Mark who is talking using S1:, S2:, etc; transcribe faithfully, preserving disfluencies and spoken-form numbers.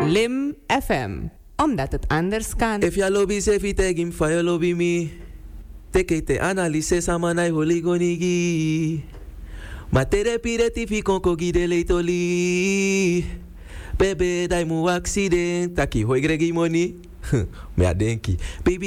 S1: Lim F M. Omdat het anders kan.
S2: If ya lobby se fi tegim fa ya lobby mi. Teke te analyse samanai holigonigi. Ma tere pireti fi konkogi de leitoli. Bebe dai mu accident. Taki hoi gregi money. Me a denki. Baby